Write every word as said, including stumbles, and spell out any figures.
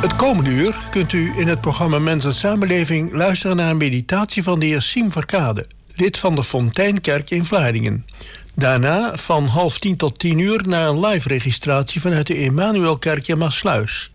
Het komende uur kunt u in het programma Mens en Samenleving luisteren naar een meditatie van de heer Siem Verkade, lid van de Fonteinkerk in Vlaardingen. Daarna van half tien tot tien uur naar een live registratie vanuit de Emmanuelkerk in Maassluis.